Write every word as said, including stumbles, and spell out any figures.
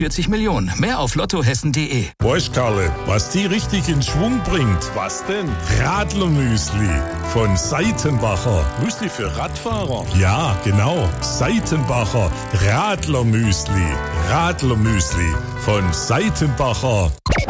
vierzig Millionen. Mehr auf lottohessen punkt de. Weißt Karle, was die richtig in Schwung bringt? Was denn? Radlermüsli von Seitenbacher. Müsli für Radfahrer? Ja, genau. Seitenbacher Radlermüsli. Radlermüsli von Seitenbacher.